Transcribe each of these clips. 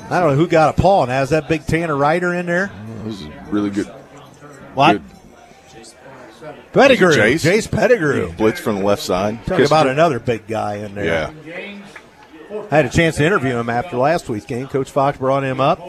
I don't know who got a paw now. Is that big Tanner Ryder in there? This is really good. What? Good. Pettigrew. Jace? Jace Pettigrew. Blitz from the left side. Talk about another big guy in there. Yeah. I had a chance to interview him after last week's game. Coach Fox brought him up.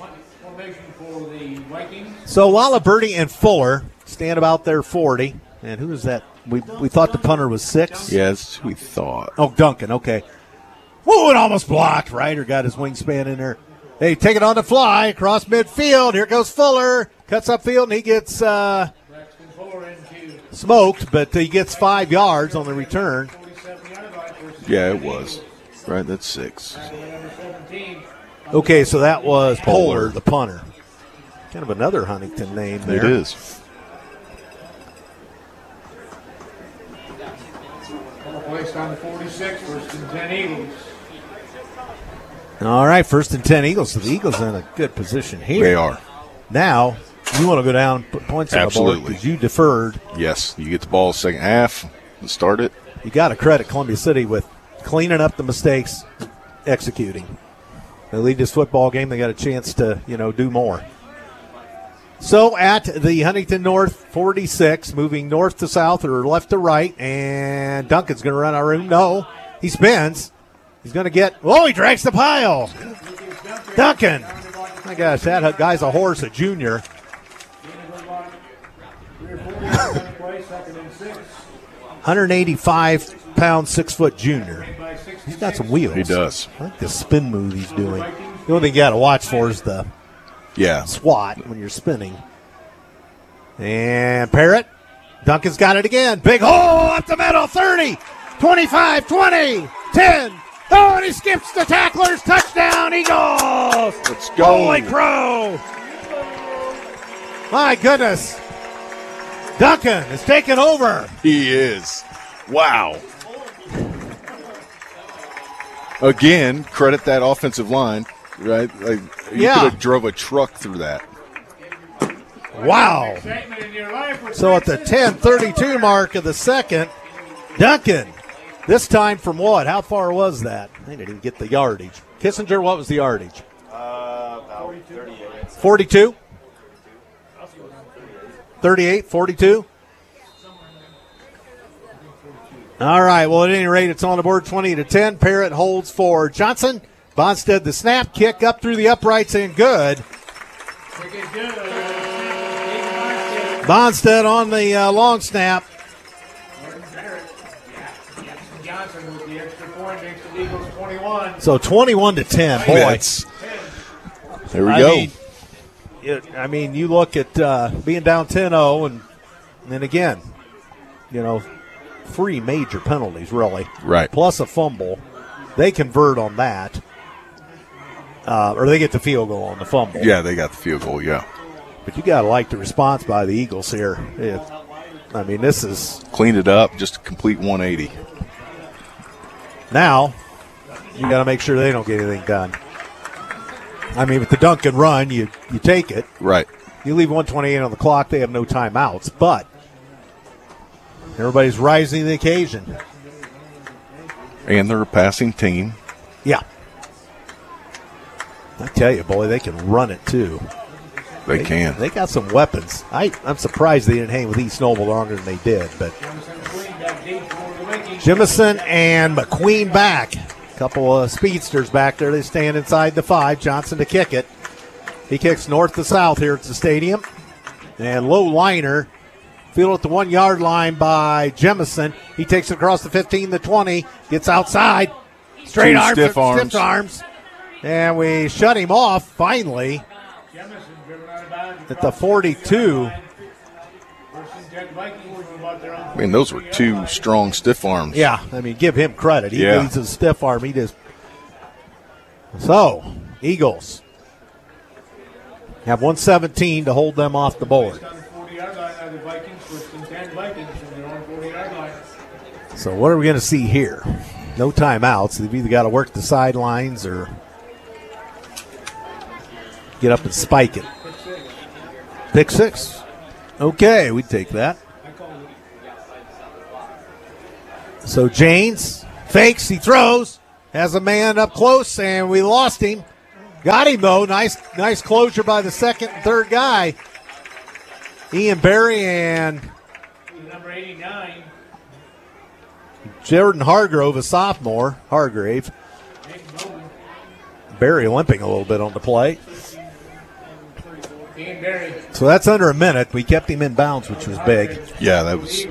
So Walla Birdie and Fuller stand about their 40. And who is that? We thought the punter was 6. Yeah, that's who we thought. Oh, Duncan, okay. Whoa, it almost blocked. Ryder got his wingspan in there. They take it on the fly, across midfield. Here goes Fuller. Cuts upfield, and he gets smoked, but he gets 5 yards on the return. Yeah, it was. Right, that's 6. Okay, so that was Polar, the punter. Kind of another Huntington name there. It is. Placed on the 46, first and 10 Eagles. All right, first and 10 Eagles. So the Eagles are in a good position here. They are. Now, you want to go down, put points on the board because you deferred. Yes, you get the ball second half and start it. You got to credit Columbia City with cleaning up the mistakes, executing. They lead this football game. They got a chance to, do more. So at the Huntington North 46, moving north to south or left to right, and Duncan's going to run out of room. No, he spins. He's going to get, he drags the pile. Duncan. My gosh, that guy's a horse, a junior. 185-pound, 6-foot junior. He's got some wheels. He does. I like the spin move he's doing. The only thing you got to watch for is the swat when you're spinning. And Parrott. Duncan's got it again. Big hole up the middle. 30, 25, 20, 10. Oh, and he skips the tacklers. Touchdown, Eagles. Let's go. Holy crow. My goodness. Duncan is taking over. He is. Wow. Again, credit that offensive line, right? Like, you could have drove a truck through that. Wow. So at the 10:32 mark of the second, Duncan, this time from what? How far was that? They didn't even get the yardage. Kissinger, what was the yardage? About 38. 42? 38, 42? All right, well, at any rate, it's on the board 20-10. Parrott holds for Johnson. Bonstead, the snap, kick up through the uprights and good. Bonstead on the long snap. So 21-10. Boy, there we go. You look at being down 10-0, and then again, 3 major penalties, really. Right. Plus a fumble. They convert on that. Or they get the field goal on the fumble. Yeah, they got the field goal, yeah. But you got to like the response by the Eagles here. This is... Cleaned it up, just a complete 180. Now, you got to make sure they don't get anything done. With the Duncan run, you take it. Right. You leave 128 on the clock, they have no timeouts. But everybody's rising to the occasion. And they're a passing team. Yeah. I tell you, boy, they can run it too. They can. They got some weapons. I'm surprised they didn't hang with East Noble longer than they did. But Jemison and McQueen back. A couple of speedsters back there. They stand inside the 5. Johnson to kick it. He kicks north to south here at the stadium. And low liner. Field at the 1-yard line by Jemison. He takes it across the 15, the 20. Gets outside. Straight arms. Stiff arms. And we shut him off finally at the 42. Those were 2 strong stiff arms. Yeah, give him credit. He needs a stiff arm. He just. So, Eagles have 117 to hold them off the board. So what are we going to see here? No timeouts. They've either got to work the sidelines or get up and spike it. Pick 6. Okay, we take that. So Janes fakes, he throws, has a man up close, and we lost him. Got him, though. Nice closure by the second and third guy. Ian Berry and Number 89. Jordan Hargrove, a sophomore. Hargrave. Berry limping a little bit on the play. Ian Berry. So that's under a minute. We kept him in bounds, which was big. Yeah, that was.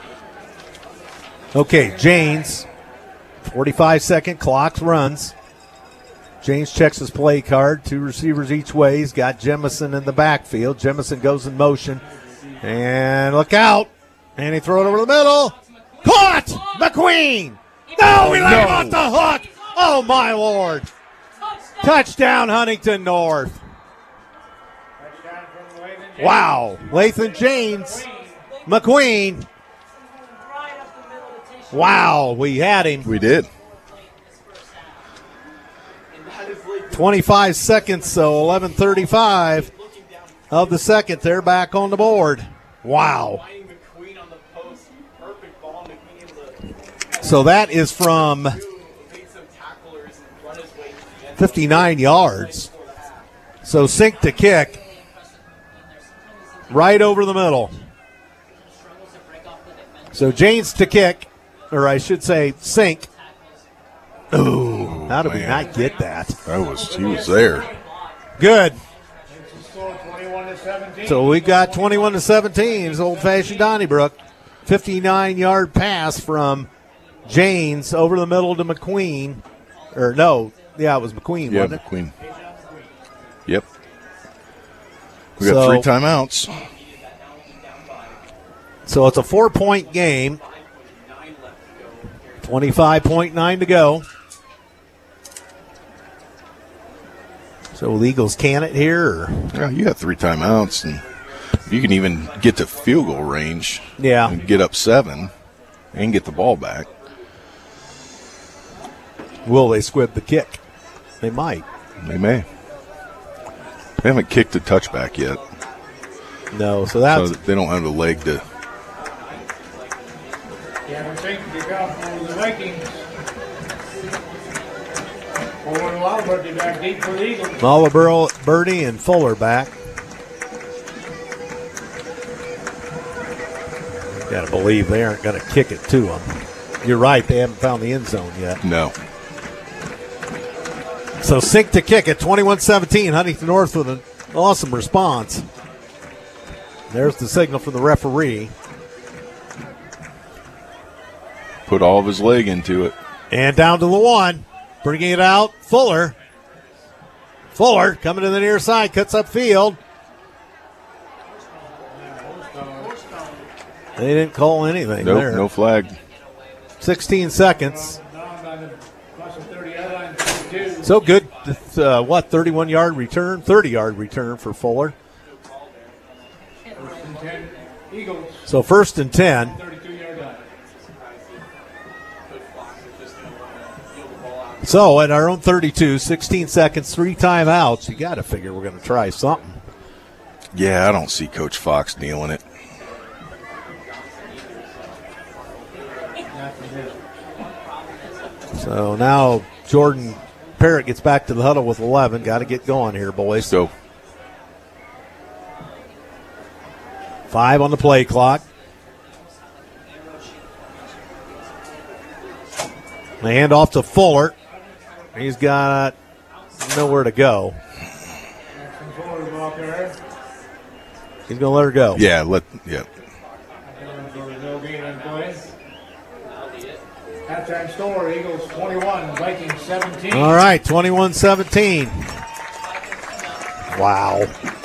Okay, Janes. 45-second clock runs. James checks his play card. 2 receivers each way. He's got Jemison in the backfield. Jemison goes in motion. And look out. And he throws it over the middle. Caught! McQueen! No, he let him off the hook. Oh, my Lord. Touchdown, Huntington North. Wow. Lathan James. McQueen. Wow, we had him. We did. 25 seconds, so 11:35 of the second. They're back on the board. Wow. So that is from 59 yards. So sink to kick. Right over the middle. So James to kick, or I should say sink. Ooh, how did we not get that? He was there. Good. 21-17. So we got 21-17. It's old-fashioned Donnybrook. 59-yard pass from Janes over the middle to McQueen. Or no, yeah, it was McQueen, Yeah, wasn't it? McQueen. Yep. We got 3 timeouts. So it's a 4-point game. 25.9 to go. So will the Eagles can it here? Or? Yeah, you got 3 timeouts, and you can even get to field goal range. Yeah. And get up 7 and get the ball back. Will they squib the kick? They might. They may. They haven't kicked a touchback yet. No, so that's... So they don't have the leg to... Yeah, we think they got for the Vikings. Forward and Lawler back deep for the Eagles. Marlboro, Birdie, and Fuller back. Got to believe they aren't going to kick it to them. You're right, they haven't found the end zone yet. No. So sink to kick at 21-17. Huntington North with an awesome response. There's the signal from the referee. Put all of his leg into it. And down to the 1. Bringing it out, Fuller. Fuller coming to the near side, cuts up field. They didn't call anything there. No flag. 16 seconds. So good, 31-yard return? 30-yard return for Fuller. So 1st and 10. So at our own 32, 16 seconds, 3 timeouts. You got to figure we're going to try something. Yeah, I don't see Coach Fox kneeling it. So now Jordan Parrott gets back to the huddle with 11. Got to get going here, boys. Let's go. 5 on the play clock. They hand off to Fuller. He's got nowhere to go. He's going to let her go. Yeah. Halftime score, Eagles 21, Vikings 17. All right, 21-17. Wow.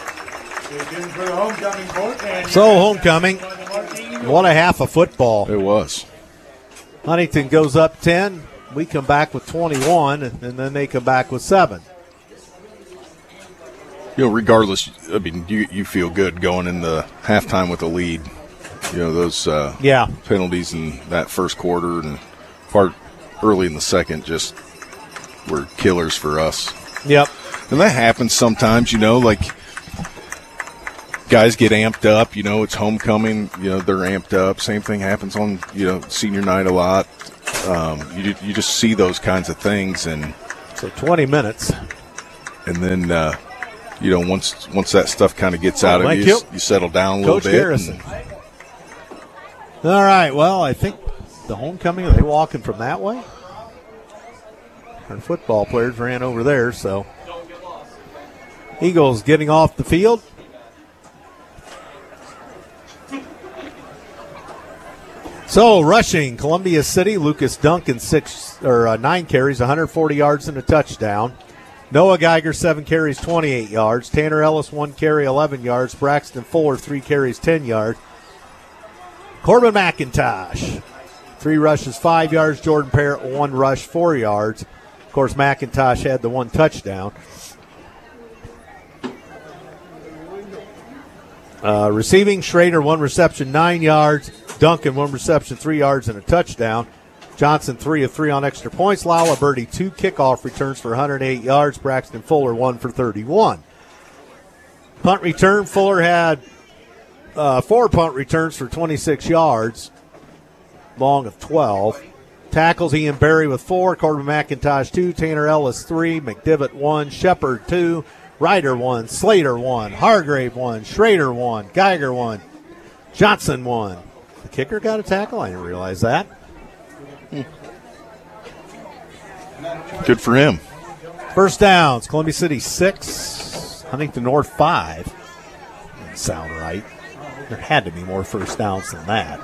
So homecoming. What a half of football. It was. Huntington goes up 10. We come back with 21, and then they come back with 7. Regardless, I mean, you feel good going in the halftime with a lead. Those penalties in that first quarter and part early in the second just were killers for us. Yep. And that happens sometimes, like guys get amped up, it's homecoming, they're amped up. Same thing happens on, senior night a lot. You just see those kinds of things. And so 20 minutes. And then, once that stuff kind of gets out of you, you settle down a little bit. Garrison. All right, well, I think the homecoming, are they walking from that way? Our football players ran over there, so Eagles getting off the field. So rushing, Columbia City, Lucas Duncan 9 carries, 140 yards and a touchdown. Noah Geiger 7 carries, 28 yards. Tanner Ellis 1 carry, 11 yards. Braxton Fuller 3 carries, 10 yards. Corbin McIntosh 3 rushes, 5 yards. Jordan Parrott 1 rush, 4 yards. Of course, McIntosh had the 1 touchdown. Receiving, Schrader 1 reception, 9 yards. Duncan 1 reception, 3 yards and a touchdown. Johnson 3 of 3 on extra points. Lala Birdie 2 kickoff returns for 108 yards. Braxton Fuller 1 for 31. Punt return, Fuller had 4 punt returns for 26 yards, long of 12. Tackles, Ian Berry with 4, Corbin McIntosh 2, Tanner Ellis 3, McDivitt 1, Shepard 2, Ryder 1, Slater 1, Hargrave 1, Schrader 1, Geiger 1, Johnson 1. The kicker got a tackle? I didn't realize that. Good for him. First downs, Columbia City 6, Huntington North 5. Doesn't sound right. There had to be more first downs than that.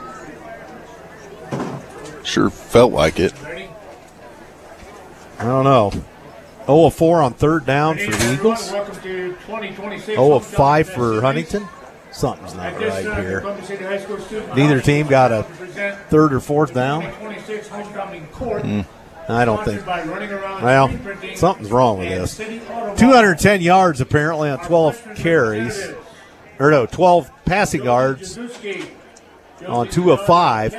Sure felt like it. I don't know. 0 of 4 on third down for the Eagles. 0 of 5 for Huntington. Something's not right here. Neither team got a third or fourth down. I don't think. Well, something's wrong with this. 210 yards apparently on 12 carries. 12 passing yards on 2 of 5.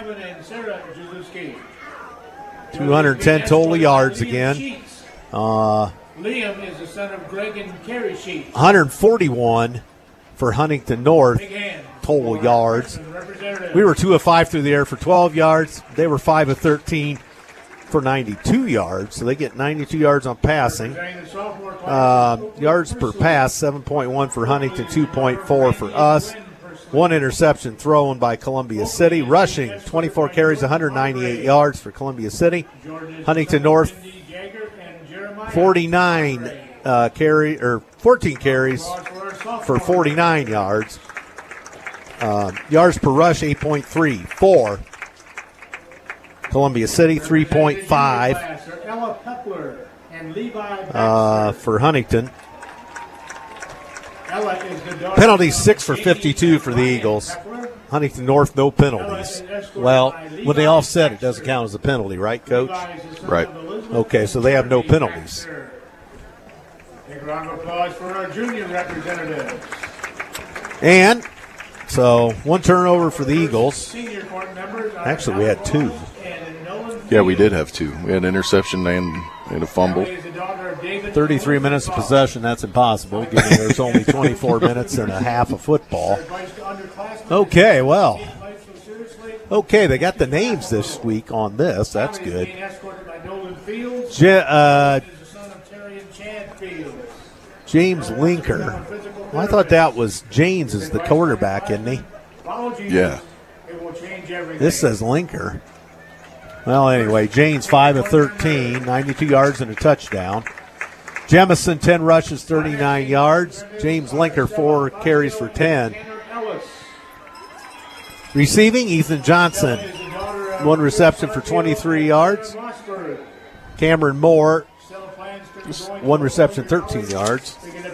210 total yards again. Liam is the son of Greg and Carrie Sheets. 141 for Huntington North total yards. We were 2 of 5 through the air for 12 yards. They were 5 of 13 for 92 yards. So they get 92 yards on passing. Yards per pass, 7.1 for Huntington, 2.4 for us. 1 interception thrown by Columbia City. Rushing, 24 carries, 198 yards for Columbia City. Huntington North, 14 carries for 49 yards. Yards per rush, 8.3. 4. Columbia City, 3.5 for Huntington. Penalties 6 for 52 for the Eagles. Huntington North, no penalties. Well, when they offset, it doesn't count as a penalty, right, Coach? Right. Okay, so they have no penalties. Big round of applause for our junior representatives. And so 1 turnover for the Eagles. Actually, we had 2. Yeah, we did have 2. We had an interception and a fumble. 33 minutes of possession, that's impossible, given there's only 24 minutes and a half of football. Okay, well. Okay, they got the names this week on this. That's good. James Linker. Well, I thought that was James is the quarterback, isn't he? Yeah. This says Linker. Well, anyway, James 5 of 13, 92 yards and a touchdown. Jemison 10 rushes, 39 yards. James Linker 4 carries for 10. Receiving, Ethan Johnson 1 reception for 23 yards. Cameron Moore 1 reception, 13 yards.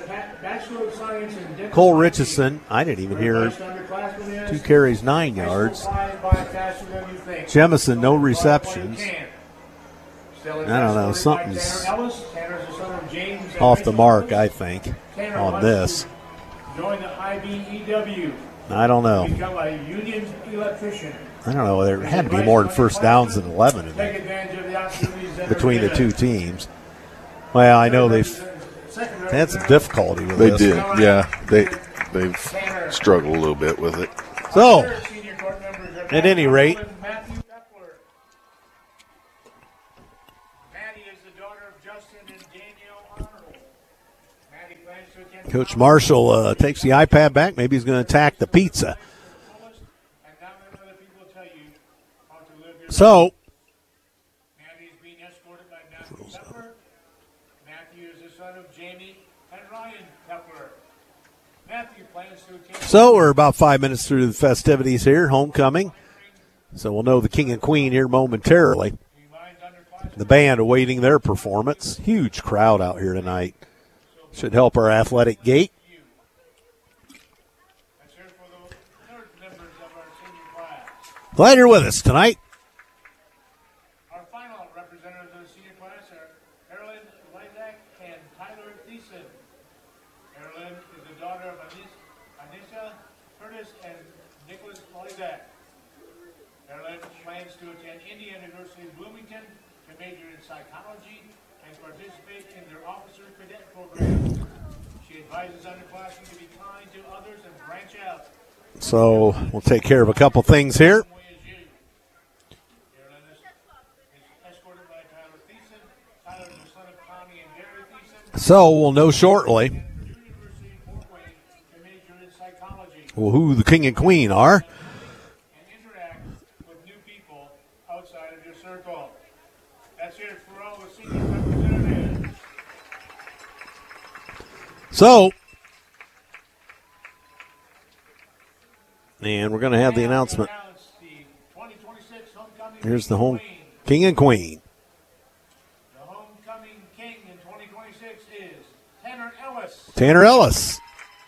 Cole Richardson, I didn't even hear, 2 carries, 9 yards. Jemison, no receptions. I don't know, something's off the mark, I think, on this. I don't know. I don't know. There had to be more than first downs than 11 in between the two teams. Well, I know they've had some difficulty with this. They did, yeah. They've struggled a little bit with it. So, at any rate, Coach Marshall takes the iPad back. Maybe he's going to attack the pizza. So, Matthew is being escorted by Matthew Pepper. Matthew is the son of Jamie and Ryan Pepper. Matthew plans to attend. So we're about 5 minutes through the festivities here, homecoming. So we'll know the king and queen here momentarily. The band awaiting their performance. Huge crowd out here tonight. Should help our athletic gait. Glad you're with us tonight. Our final representatives of the senior class are Erin Lizak and Tyler Thiessen. Erin is the daughter of Anisha Curtis and Nicholas Lizak. Erin plans to attend Indiana University Bloomington to major in psychology and participate in their officer cadet program. She advises underclassmen to be kind to others and branch out. So we'll take care of a couple things here. So we'll know shortly who the king and queen are. And interact with new people outside of your circle. That's it for all the senior representatives. So, and we're going to have the announcement. Here's the home king and queen. The homecoming king in 2026 is Tanner Ellis. Tanner Ellis.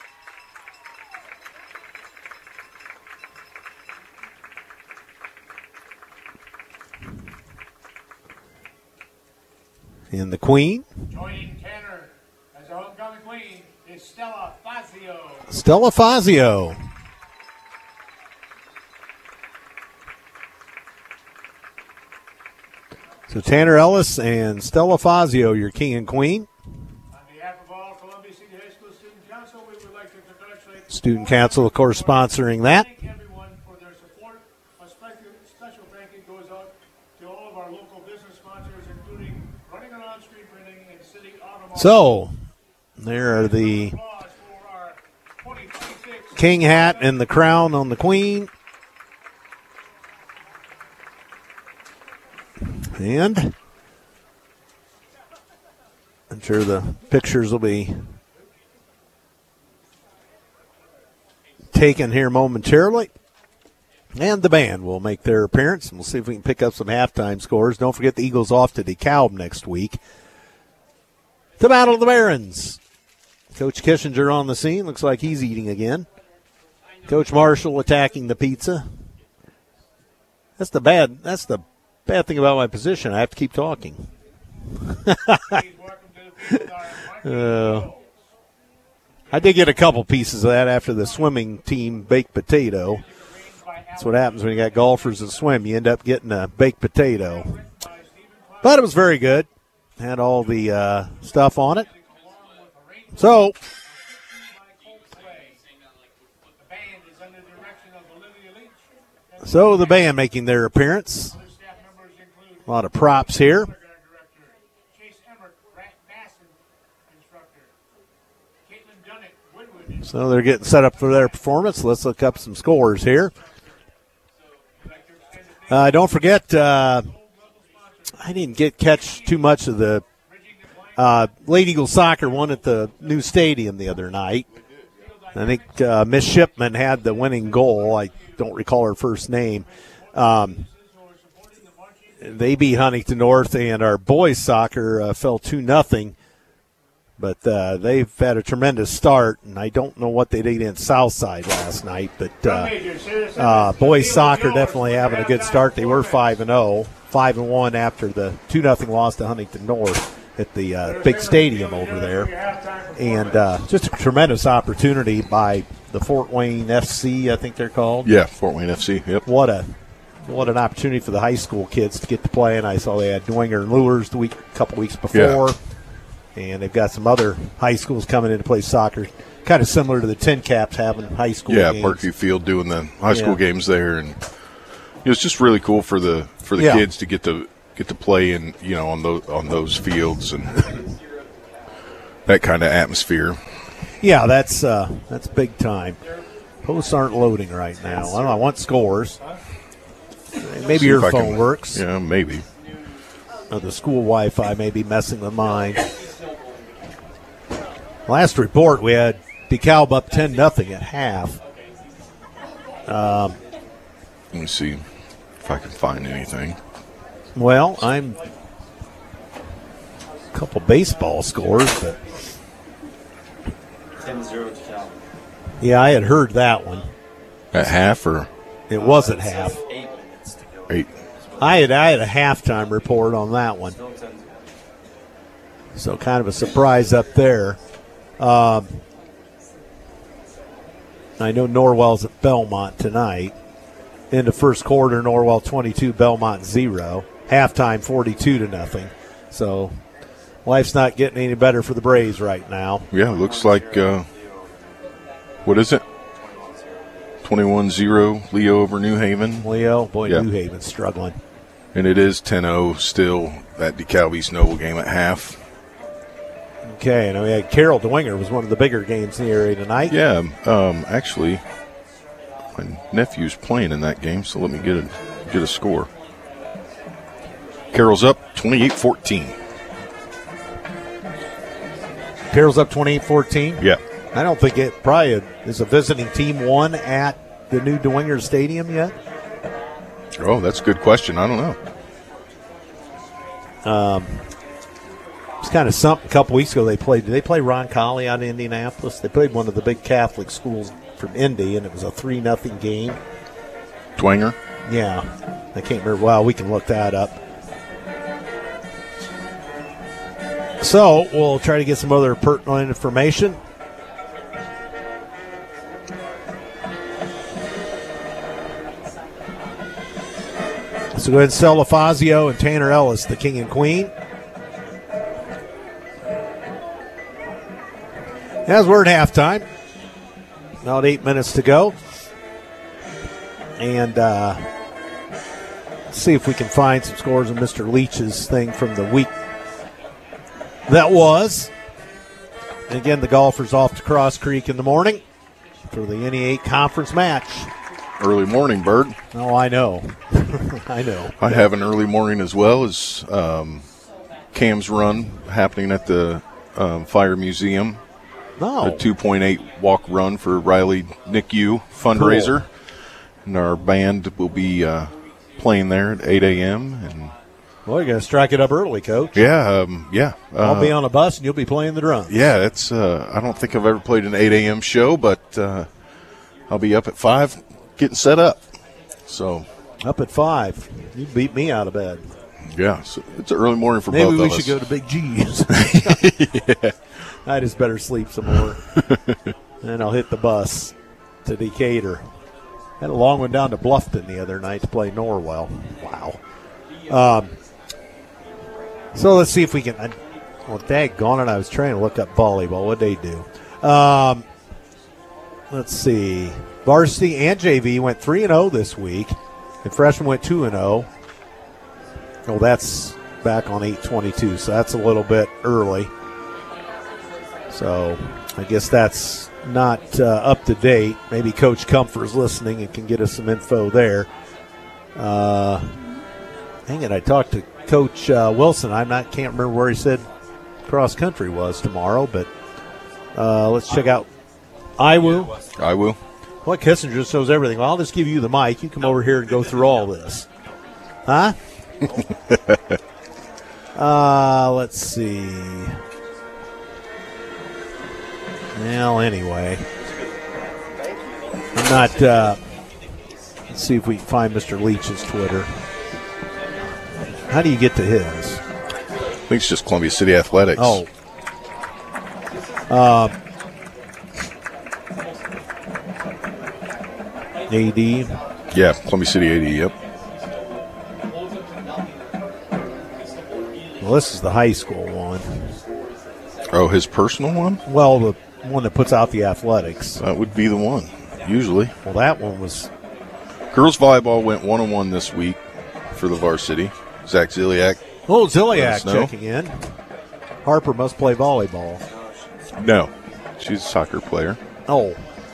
And the queen. Joining Tanner as the homecoming queen is Stella Fazio. Stella Fazio. So Tanner Ellis and Stella Fazio, your king and queen. On behalf of all Columbia City High School Student Council, we would like to congratulate Student Council, of course, sponsoring that. Thank everyone for their support. A special thank you goes out to all of our local business sponsors, including Running Around Street Printing and City Automobile. So there are the Applause for our 2026 king hat and the crown on the queen. And I'm sure the pictures will be taken here momentarily. And the band will make their appearance. And we'll see if we can pick up some halftime scores. Don't forget the Eagles off to DeKalb next week. The Battle of the Barons. Coach Kishinger on the scene. Looks like he's eating again. Coach Marshall attacking the pizza. That's the bad thing about my position. I have to keep talking. I did get a couple pieces of that after the swimming team baked potato. That's what happens when you got golfers that swim. You end up getting a baked potato. But it was very good. Had all the stuff on it. So the band making their appearance. A lot of props here. So they're getting set up for their performance. Let's look up some scores here. Don't forget, I didn't catch too much of the Lady Eagle soccer won at the new stadium the other night. I think Miss Shipman had the winning goal. I don't recall her first name. They beat Huntington North, and our boys soccer fell 2-0. But they've had a tremendous start, and I don't know what they did against Southside last night. But boys soccer definitely having a good start. They were 5-0, 5-1 after the 2-0 loss to Huntington North at the big stadium over there. And just a tremendous opportunity by the Fort Wayne FC, I think they're called. Yeah, Fort Wayne FC, yep. What an opportunity for the high school kids to get to play. And I saw they had Dwenger and Lures a couple weeks before. Yeah. And they've got some other high schools coming in to play soccer, kind of similar to the Tin Caps having high school games. Yeah, Parkview Field doing the high school games there. And it was just really cool for the kids to get to play in, on those fields and that kind of atmosphere. Yeah, that's big time. Posts aren't loading right now. I don't know. I want scores. Maybe your phone works. Yeah, maybe. Or the school Wi-Fi may be messing with mine. Last report, we had DeKalb up 10-0 at half. Let me see if I can find anything. Well, I'm a couple baseball scores, but 10-0 DeKalb. Yeah, I had heard that one. At half or? It was at half. 8 minutes to go. 8. I had a halftime report on that one. So kind of a surprise up there. I know Norwell's at Belmont tonight. In the first quarter, Norwell 22, Belmont 0. Halftime 42-0. So life's not getting any better for the Braves right now. Yeah, it looks like, what is it? 21-0 Leo over New Haven. Leo, boy, yeah. New Haven's struggling. And it is 10-0 still, that DeKalb East Noble game at half. Okay, and we had Carroll Dwenger was one of the bigger games in the area tonight. Yeah, actually, my nephew's playing in that game, so let me get a score. Carroll's up 28-14. Carroll's up 28-14? Yeah. I don't think it probably is a visiting team won at the new Dwenger Stadium yet. Oh, that's a good question. I don't know. It's kind of something. A couple weeks ago they played. Did they play Ron Colley out of Indianapolis? They played one of the big Catholic schools from Indy, and it was a 3-0 game. Dwenger? Yeah. I can't remember. Well, we can look that up. So we'll try to get some other pertinent information. So go ahead and sell LaFazio and Tanner Ellis, the king and queen. As we're at halftime, about 8 minutes to go. And let's see if we can find some scores of Mr. Leach's thing from the week that was. And again, the golfers off to Cross Creek in the morning for the NE8 conference match. Early morning, Bird. Oh, I know. I know. I have an early morning as well as Cam's Run happening at the Fire Museum. No. A 2.8 walk run for Riley NICU fundraiser. Cool. And our band will be playing there at 8 a.m. And well, you're going to strike it up early, Coach. Yeah, yeah. I'll be on a bus and you'll be playing the drums. Yeah, it's. I don't think I've ever played an 8 a.m. show, but I'll be up at 5 getting set up. So up at 5. You beat me out of bed. Yeah, so it's an early morning for Maybe both of us. Maybe we should go to Big G's. Yeah. I just better sleep some more. And I'll hit the bus to Decatur. Had a long one down to Bluffton the other night to play Norwell. Wow. So let's see if we can. Well, daggone it, I was trying to look up volleyball. What'd they do? Let's see. Varsity and JV went 3-0 this week, and freshmen went 2-0. Oh, that's back on 8/22, so that's a little bit early. So I guess that's not up to date. Maybe Coach Comfort's listening and can get us some info there. Dang it, I talked to Coach Wilson. Can't remember where he said cross country was tomorrow, but let's check out IWU. Well, Kissinger just shows everything. Well, I'll just give you the mic. You come over here and go through all this. Huh? Let's see. Well, anyway. I'm not, let's see if we can find Mr. Leach's Twitter. How do you get to his? I think it's just Columbia City Athletics. Oh. AD? Yeah, Columbia City AD, yep. Well, this is the high school one. Oh, his personal one? Well, the one that puts out the athletics. That would be the one, usually. Well, that one was... Girls volleyball went 1-1 this week for the varsity. Zach Ziliak. Oh, Ziliak checking in. Harper must play volleyball. No. She's a soccer player. Oh.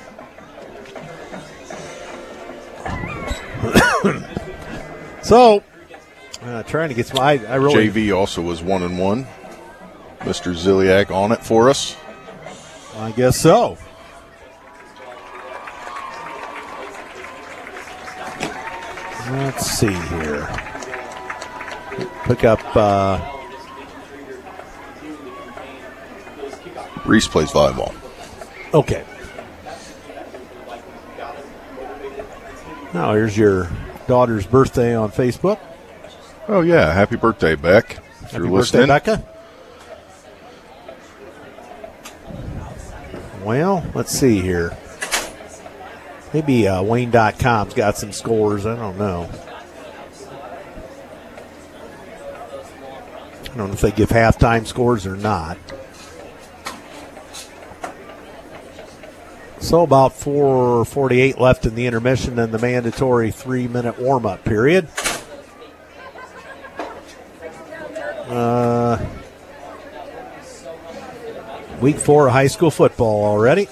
So, trying to get some. I really. JV also was 1-1. Mr. Ziliak on it for us. I guess so. Let's see here. Pick up. Reese plays volleyball. Okay. Now here's your daughter's birthday on Facebook. Oh yeah, happy birthday, Beck. If you're listening. Happy birthday, Becca. Well, let's see here. Maybe Wayne.com's got some scores. I don't know. I don't know if they give halftime scores or not. So about 4:48 left in the intermission and the mandatory 3-minute warm-up period. Week 4 of high school football already.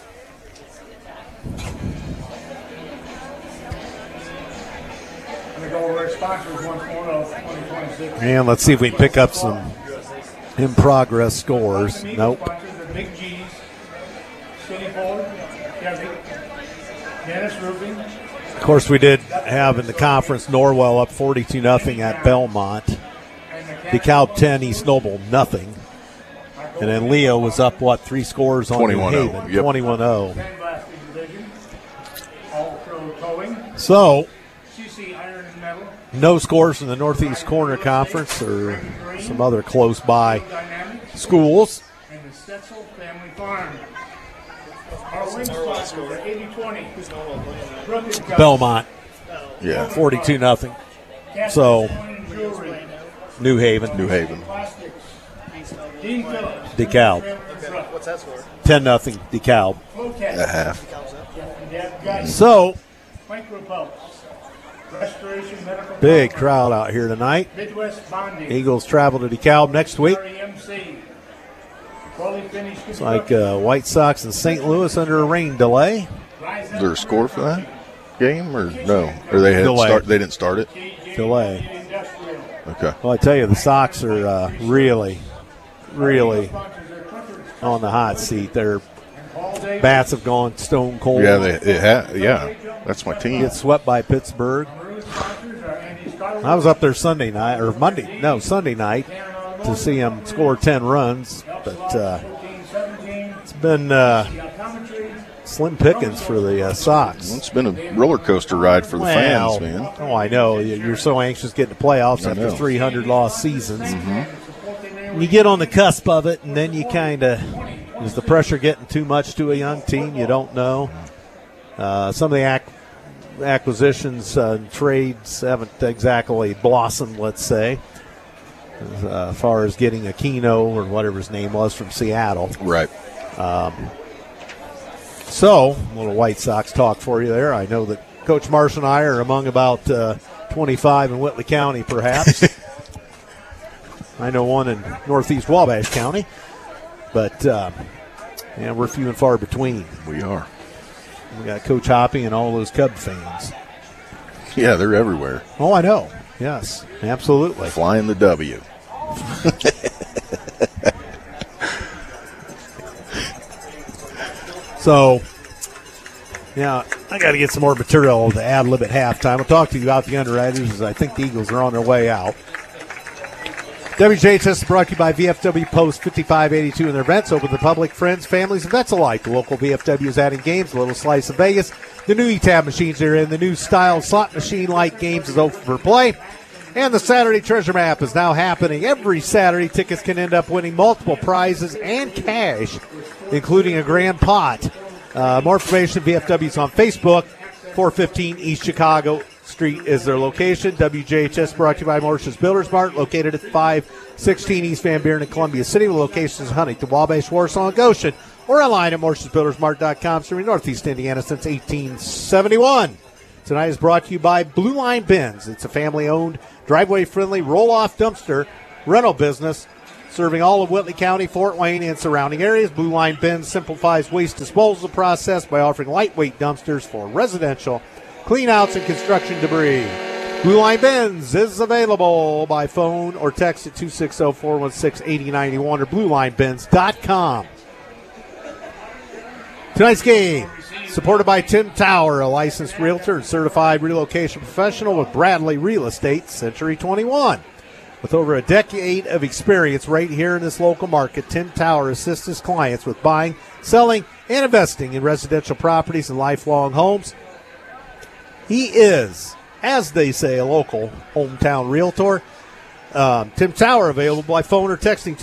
And let's see if we can pick up some in-progress scores. Nope. Big G's, City Ford, Dennis Roofing. Of course, we did have in the conference Norwell up 42-0 at Belmont. DeKalb 10, East Noble nothing. And then Leo was up, 3 scores on New Haven? Yep. 21-0. So, no scores in the Northeast Corner Conference or some other close-by schools. And the Stetzel Family Farm. Our win sponsors are 80-20. Belmont, Yeah. 42-0. So, New Haven. DeKalb. What's that score? 10-0 DeKalb. At half. So, Micropulse. Restoration Medical big crowd out here tonight. Midwest Bonding. Eagles travel to DeKalb next week. REMC. Fully finished It's like White Sox and St. Louis under a rain delay. Is there a score for that game or no? Or they didn't start it? Delay. Okay. Well, I tell you, the Sox are really on the hot seat. Their bats have gone stone cold. Yeah, that's my team. Get swept by Pittsburgh. I was up there Sunday night to see them score 10 runs, but it's been slim pickings for the Sox. It's been a roller coaster ride for the fans, man. Oh, I know. You're so anxious getting the playoffs after 300 lost seasons. Mm-hmm. You get on the cusp of it, and then you kind of, is the pressure getting too much to a young team? You don't know. Some of the acquisitions and trades haven't exactly blossomed, let's say, as far as getting Aquino or whatever his name was from Seattle. Right. So, a little White Sox talk for you there. I know that Coach Marsh and I are among about 25 in Whitley County, perhaps. I know one in Northeast Wabash County. But, we're few and far between. We are. We got Coach Hoppy and all those Cub fans. Yeah, they're everywhere. Oh, I know. Yes, absolutely. Flying the W. So, I got to get some more material to ad-lib at halftime. I'll talk to you about the underwriters as I think the Eagles are on their way out. WJHS is brought to you by VFW Post 5582 and their events open to the public, friends, families, and vets alike. The local VFW is adding games, a little slice of Vegas. The new E-Tab machines are in. The new style slot machine-like games is open for play. And the Saturday Treasure Map is now happening. Every Saturday, tickets can end up winning multiple prizes and cash, including a grand pot. More information, VFW's on Facebook. 415 East Chicago Street is their location. WJHS brought to you by Morris's Builders Mart, located at 516 East Van Buren in Columbia City, with locations in Huntington, Wabash, Warsaw, and Goshen, or online at morrisbuildersmart.com, serving Northeast Indiana since 1871. Tonight is brought to you by Blue Line Bins. It's a family-owned, driveway-friendly, roll-off dumpster rental business serving all of Whitley County, Fort Wayne, and surrounding areas. Blue Line Bins simplifies waste disposal process by offering lightweight dumpsters for residential cleanouts and construction debris. Blue Line Bins is available by phone or text at 260-416-8091 or BlueLineBins.com. Tonight's game, supported by Tim Tower, a licensed realtor and certified relocation professional with Bradley Real Estate, Century 21. With over a decade of experience right here in this local market, Tim Tower assists his clients with buying, selling, and investing in residential properties and lifelong homes. He is, as they say, a local hometown realtor. Tim Tower available by phone or texting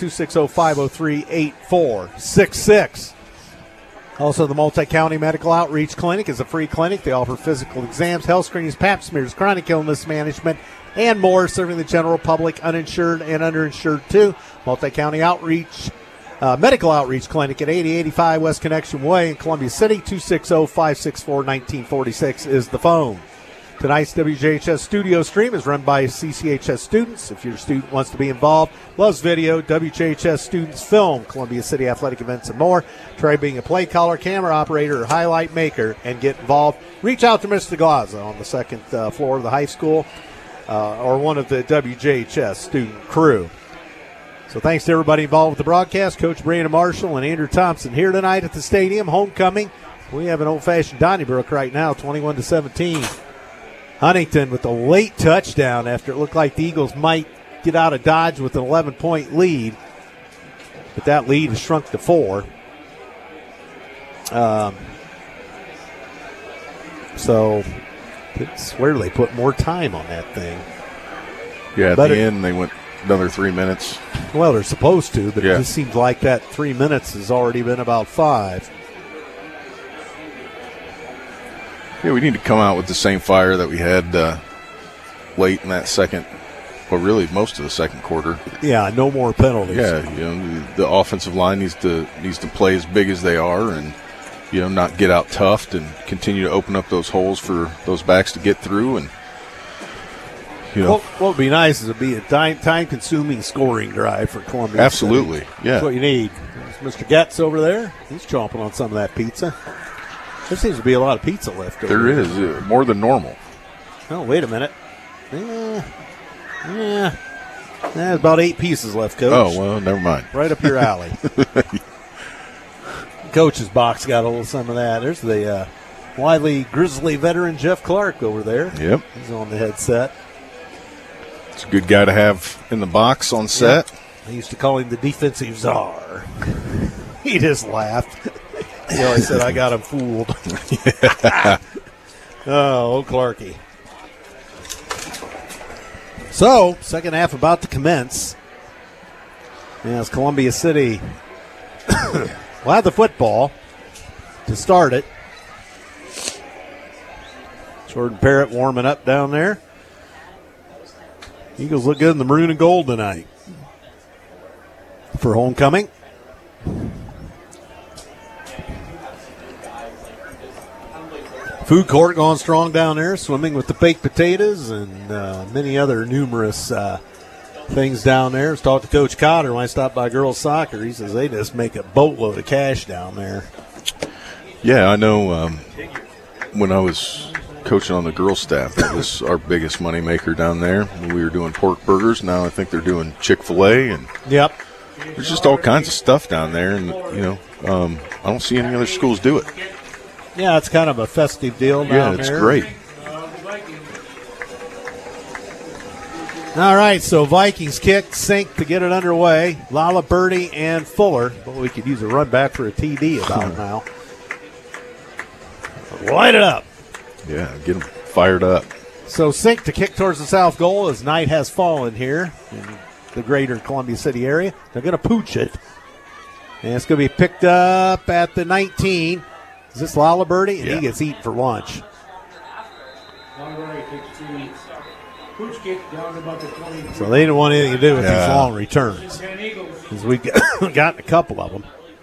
260-503-8466. Also, the Multi-County Medical Outreach Clinic is a free clinic. They offer physical exams, health screenings, pap smears, chronic illness management, and more, serving the general public, uninsured and underinsured too. Multi-County Outreach Medical Outreach Clinic at 8085 West Connection Way in Columbia City. 260-564-1946 is the phone. Tonight's WJHS studio stream is run by CCHS students. If your student wants to be involved, loves video, WJHS students film Columbia City athletic events and more. Try being a play caller, camera operator, or highlight maker and get involved. Reach out to Mr. Glaza on the second floor of the high school or one of the WJHS student crew. So thanks to everybody involved with the broadcast. Coach Brandon Marshall and Andrew Thompson here tonight at the stadium. Homecoming. We have an old-fashioned Donnybrook right now, 21-17. Huntington with a late touchdown after it looked like the Eagles might get out of Dodge with an 11-point lead. But that lead has shrunk to 4. So I swear they put more time on that thing. Yeah, at the end they went another 3 minutes. Well, they're supposed to, but it just seems like that 3 minutes has already been about 5. Yeah, we need to come out with the same fire that we had late in that second, or really most of the second quarter. Yeah, no more penalties. Yeah, the offensive line needs to play as big as they are, and not get out toughed and continue to open up those holes for those backs to get through. And what would be nice is to be a time-consuming scoring drive for Columbia. Absolutely, City. yeah. That's what you need. There's Mr. Getz over there. He's chomping on some of that pizza. There seems to be a lot of pizza left over there. There is, more than normal. Oh, wait a minute. There's about 8 pieces left, Coach. Oh, well, never mind. Right up your alley. Coach's box got a little some of that. There's the wily Grizzly veteran Jeff Clark over there. Yep. He's on the headset. It's a good guy to have in the box on set. Yep. I used to call him the defensive czar. He just laughed. He always said, I got him fooled. Oh, old Clarky. So, second half about to commence. As Columbia City will have the football to start it. Jordan Parrott warming up down there. Eagles look good in the maroon and gold tonight for homecoming. Food court going strong down there, swimming with the baked potatoes and many other numerous things down there. I was talking to Coach Cotter when I stopped by girls soccer. He says they just make a boatload of cash down there. Yeah, I know when I was coaching on the girls staff, that was our biggest moneymaker down there. We were doing pork burgers. Now I think they're doing Chick-fil-A. And yep. There's just all kinds of stuff down there. And, I don't see any other schools do it. Yeah, it's kind of a festive deal down there. Yeah, it's great. All right, so Vikings kick, sink to get it underway. Lala, Birdie, and Fuller. But we could use a run back for a TD about now. Light it up. Yeah, get them fired up. So sink to kick towards the south goal as night has fallen here in the greater Columbia City area. They're going to pooch it. And it's going to be picked up at the 19. Is this Lala Birdie? And he gets eaten for lunch. So they didn't want anything to do with these long returns. Because we've gotten a couple of them.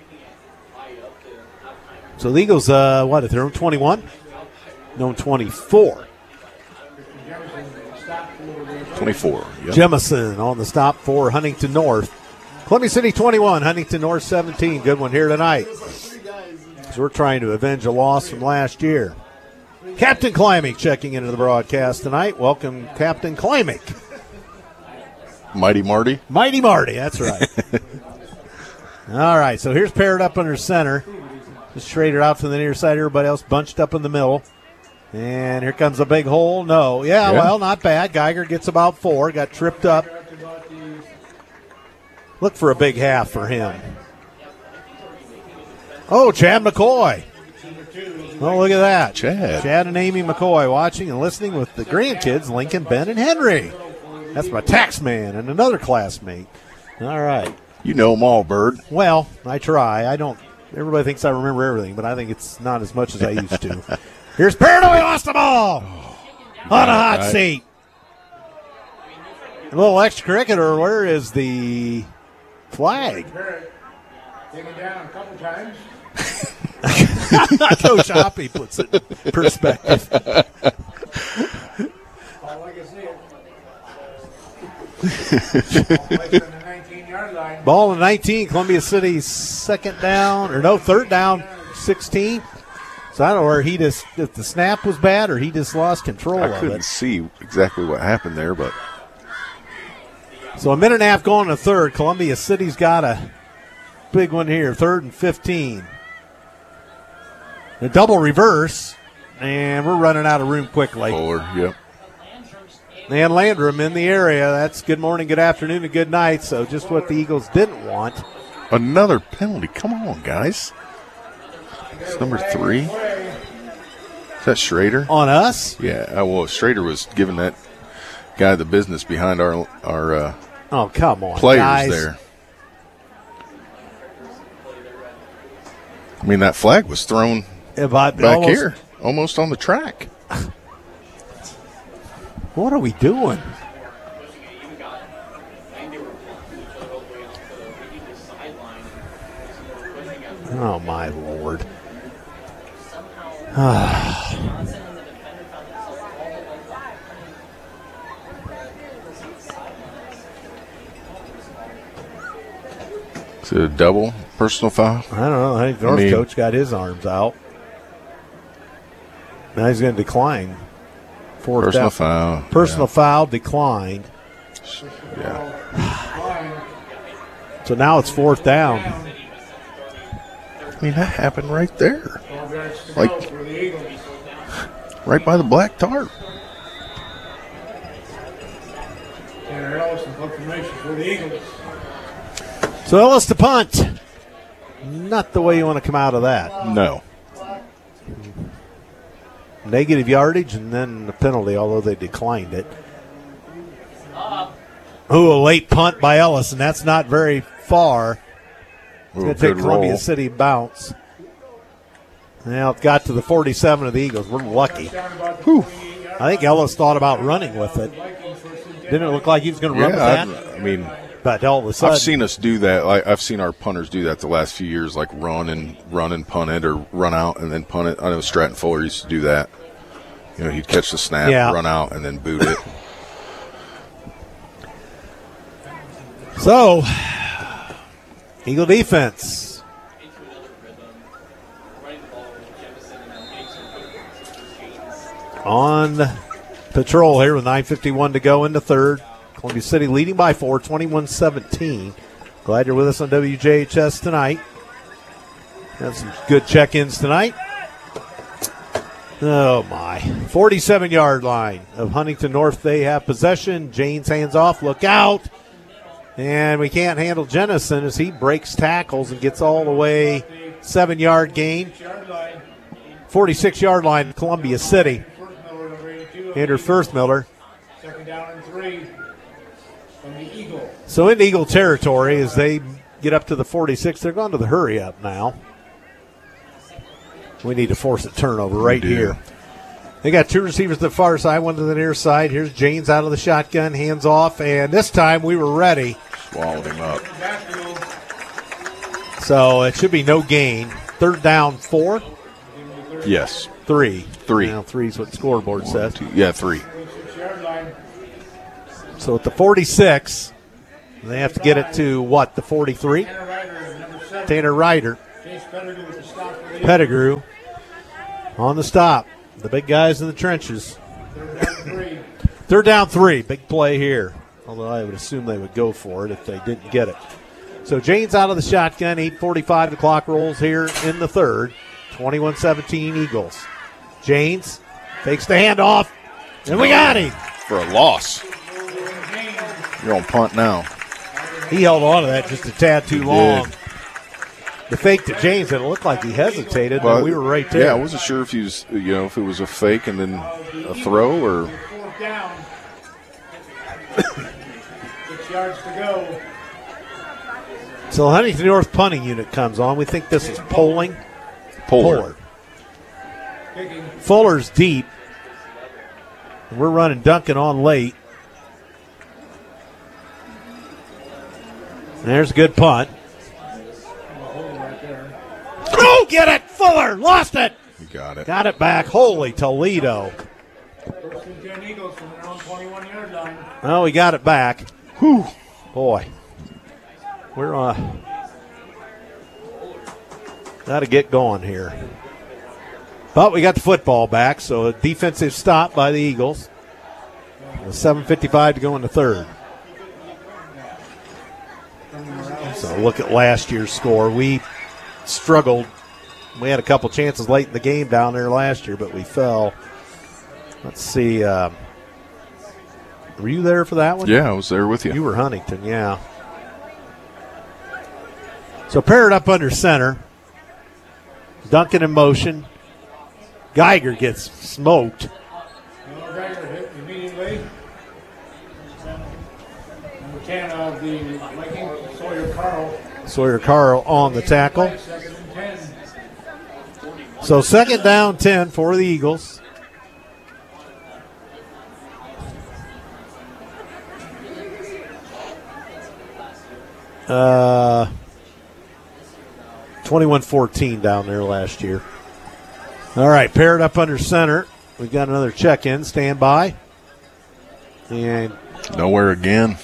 So the Eagles, if they're on 21? No, 24. 24. Yep. Jemison on the stop for Huntington North. Columbia City 21, Huntington North 17. Good one here tonight. So we're trying to avenge a loss from last year. Captain Klimek checking into the broadcast tonight. Welcome, Captain Klimek. Mighty Marty. Mighty Marty, that's right. All right, so here's paired up under center. Just Schrader out to the near side. Everybody else bunched up in the middle. And here comes a big hole. No. Yeah, well, not bad. Geiger gets about 4. Got tripped up. Look for a big half for him. Oh, Chad McCoy. Oh, look at that. Chad and Amy McCoy watching and listening with the grandkids, Lincoln, Ben, and Henry. That's my tax man and another classmate. All right. You know them all, Bird. Well, I try. I don't. Everybody thinks I remember everything, but I think it's not as much as I used to. Here's Paranoid, lost the ball on a hot seat. A little extracurricular. Where is the flag? Take it down a couple times. Coach Hoppy puts it in perspective. All I can see it. Ball in 19, Columbia City's third down, 16. So I don't know where if the snap was bad or he just lost control of it. I couldn't see exactly what happened there, but. So a minute and a half going in the third. Columbia City's got a big one here, 3rd and 15. A double reverse, and we're running out of room quickly. Fuller, yep. And Landrum in the area. That's good morning, good afternoon, and good night. So just what the Eagles didn't want. Another penalty. Come on, guys. It's number 3. Is that Schrader? On us? Yeah. Well, Schrader was giving that guy the business behind our oh, come on, players guys. there. I mean, that flag was thrown back here, almost on the track. What are we doing? Oh, my Lord. Is it a double personal foul? I don't know. I think North coach got his arms out. Now he's going to decline. Personal foul. Personal foul declined. Yeah. So now it's 4th down. I mean, that happened right there. Like, right by the black tarp. So Ellis to punt. Not the way you want to come out of that. No. Negative yardage and then the penalty, although they declined it. Ooh, a late punt by Ellis, and that's not very far. It's going to take Columbia City bounce. Now it got to the 47 of the Eagles. We're lucky. Whew. I think Ellis thought about running with it. Didn't it look like he was going to run with that? I mean, but all of a sudden, I've seen us do that. I've seen our punters do that the last few years, like run and punt it, or run out and then punt it. I know Stratton Fuller used to do that. You know, he'd catch the snap, run out, and then boot it. So, Eagle defense. On patrol here with 9:51 to go in the third. Columbia City leading by 4, 21-17. Glad you're with us on WJHS tonight. Have some good check-ins tonight. Oh, my. 47-yard line of Huntington North. They have possession. Janes hands off. Look out. And we can't handle Jennison as he breaks tackles and gets all the way 7-yard gain. 46-yard line, Columbia City. Andrew Firthmiller. Second down and 3 from the Eagle. So into Eagle territory as they get up to the 46. They're going to the hurry up now. We need to force a turnover right here. They got 2 receivers to the far side, 1 to the near side. Here's Janes out of the shotgun, hands off, and this time we were ready. Swallowed him up. So it should be no gain. 3rd down, 4? Yes. 3. 3. Now 3 is what the scoreboard says. 2, yeah, 3. So at the 46, They have to get it to, the 43? Tanner Ryder. Pettigrew on the stop. The big guys in the trenches. Third down 3. Big play here. Although I would assume they would go for it if they didn't get it. So Janes out of the shotgun. 8:45. The clock rolls here in the third. 21-17 Eagles. Janes fakes the handoff. And we got him. For a loss. You're on punt now. He held on to that just a tad too long. The fake to James, it looked like he hesitated, but we were right there. Yeah, I wasn't sure if he was, if it was a fake and then a throw or. 6 yards to go. So Huntington North punting unit comes on. We think this is Pollard. Fuller's deep. We're running Duncan on late. There's a good punt. Oh, get it! Fuller lost it. You got it. Got it back. Holy Toledo. First and 10 Eagles from their own 21-yard line. Oh, we got it back. Whew. Boy. We're got to get going here. But we got the football back, so a defensive stop by the Eagles. With 7:55 to go in the third. So look at last year's score. We struggled. We had a couple chances late in the game down there last year, but we fell. Let's see. Were you there for that one? Yeah, I was there with you. You were Huntington, yeah. So pair it up under center. Duncan in motion. Geiger gets smoked. Geiger hit immediately. Number 10 of the Vikings, Sawyer Carl. Sawyer Carl on the tackle. Second and 10. So second down 10 for the Eagles. Uh, 21-14 down there last year. All right, paired up under center. We've got another check-in. Stand by. And nowhere again.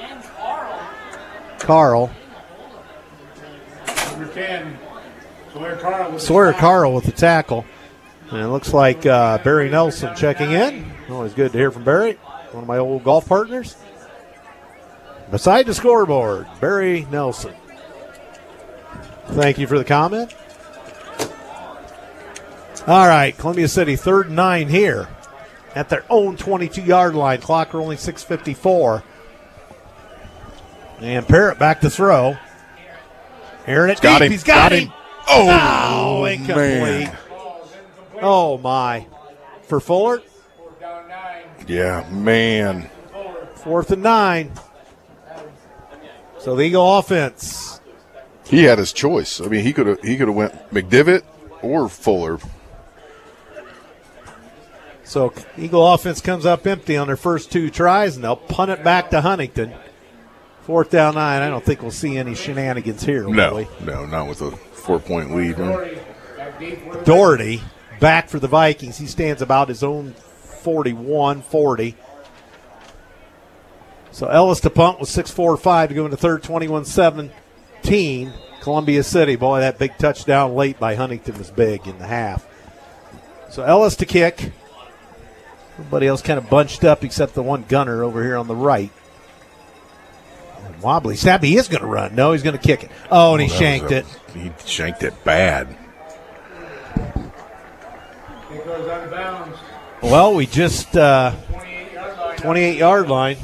Carl. Number 10, Sawyer Carl. Sawyer Carl with the tackle. And it looks like Barry Nelson checking in. Always good to hear from Barry, one of my old golf partners. Beside the scoreboard, Barry Nelson. Thank you for the comment. All right, Columbia City, 3rd and 9 here at their own 22-yard line. Clock rolling 6:54. And Parrott back to throw. Airing it deep. He's got him. Oh, incomplete. Man. Oh, my. For Fuller? Yeah, man. 4th and 9. So the Eagle offense. He had his choice. I mean, he could have went McDivitt or Fuller. So Eagle offense comes up empty on their first 2 tries, and they'll punt it back to Huntington. 4th down 9. I don't think we'll see any shenanigans here. No, not with a 4-point lead. Doherty back for the Vikings. He stands about his own 41-40. So Ellis to punt with 6:45 to go into third, 21-17. Columbia City. Boy, that big touchdown late by Huntington was big in the half. So Ellis to kick. Everybody else kind of bunched up except the one gunner over here on the right. Wobbly snap. He is going to run. No, he's going to kick it. Oh, and he shanked it. He shanked it bad. It goes out of bounds. Well, we just 28-yard line.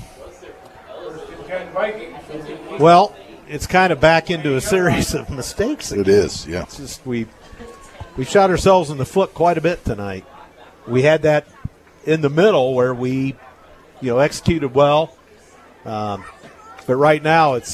Well, it's kind of back into a series of mistakes again. It is, yeah. It's just we shot ourselves in the foot quite a bit tonight. We had that in the middle where we, executed well. But right now it's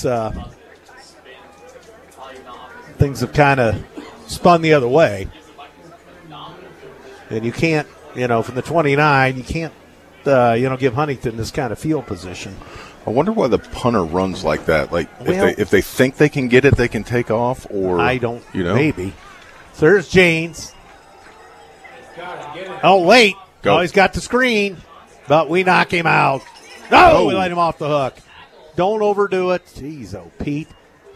things have kind of spun the other way. And you can't, from the 29, you can't, give Huntington this kind of field position. I wonder why the punter runs like that. Like, if they think they can get it, they can take off, or I don't, maybe. So there's Janes. Oh, wait. Go. Oh, he's got the screen, but we knock him out. No, we let him off the hook. Don't overdo it. Jeez, oh, Pete.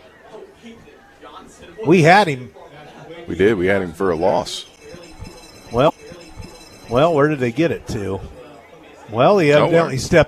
We had him. We did. We had him for a loss. Well, where did they get it to? Well, he evidently stepped